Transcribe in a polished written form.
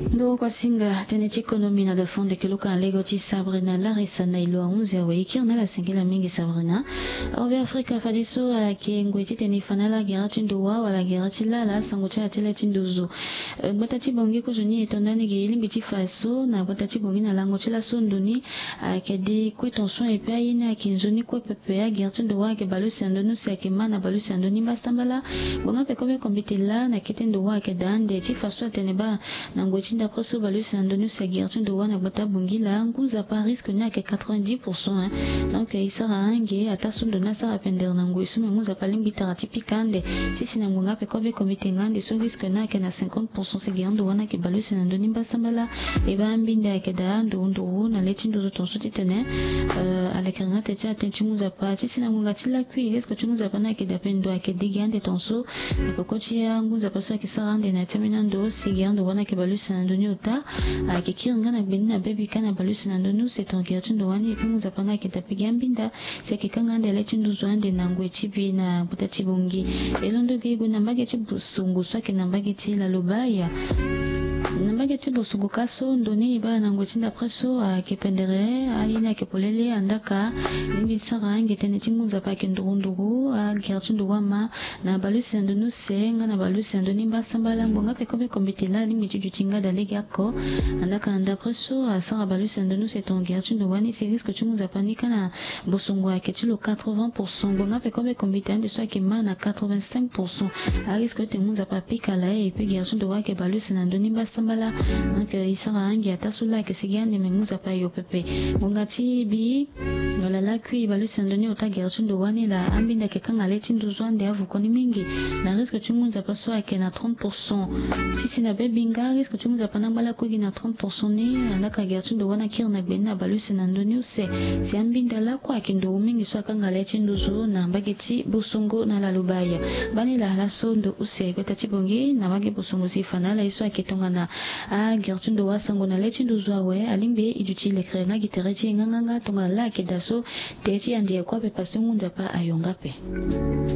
ndo kwa singa tene chikonomi na dafonde kiluka lego chi Sabrina Larissa na ilo 11 wa ikirna la singila mingi Sabrina obe Afrika fadiso ke ngweti tene fanala gira chinduwa wala gira chilala sango cha tele chinduzu bata chibongi ko joni etondani ge ilimbi chifaso na bata chibongi na lango chila sondoni ke de kwetonso epe ayina kinzoni ko pepe ya gira chinduwa ke balusi andonu se ke mana balusi andoni basambala bonga pe kobe kombitila na kitendo wa ke dande chifaso tene ba na ngweti d'après ce balusi andonu se gira chinduwa na bata bongila nguza pa risque na ke 90% donc isara ange atasondo na sara pender na ngwesu nguza pa limbi taratipikande sisi na ngunga pe kobe komitengande so risque na ke na 50% se gira ndo wana ke balusi andoni basambala e ba mbinda ke da ndo na lechindo zo tonso titene alekanga techa tenchimuza pa sisi na ngunga chila kwi risque chimuza pa na ke da pendo ke digande tonso pe kochi ya nguza pa so ke sarande na temina ndo se gira ndo wana ke balusi andoni uta kikiringa na benina baby kana balusi andoni se tongira chindo wani ifunguza pa na ke da pigambinda se ke kanga ndele chindo zo ande na ngwe chibi na buta chibungi elondo ge guna mbage chibusungu swake na mbage chila lubaya nambage tibo sugu kaso ndoni ba na ngochinda preso akipendere aina kipolele andaka nimbi sara ange tene chinguza pa kindurundugu gertundu wama na balusi andonu senga na balusi andoni basambala ngonga pe kobe kombitela limbi chuchinga dalege yako andaka anda preso sara balusi andonu se ton gertundu wani se risque chinguza panika na bosungu ake chilo 80% ngonga pe kobe kombitela de soit na 85% a risque temunza pa pika la e pe gertundu wake balusi andoni basambala donc isara angi atasula ke sigande menguza pa yo pepe ngati bi wala la kui balusi andoni ota gertundo wani la ambinda ke kanga le chindu zwande avukoni mingi na risque chimunza pa so ake na 30% sisi na bebinga risque chimunza pa nambala ko na 30% ni andaka gertundo wana kirna benna balusi andoni se si ambinda la kwa kindo mingi so kanga le chindu zo na mbageti busungu na la lubaya bani la sondo use beta chibongi na mage busungu sifana la iso ake tonga na gertundo wasango na lechindo zwawe alimbe idutile krenga giterechi nganga tonga la kedaso techi andie kwa pe pasungu ndapa ayongape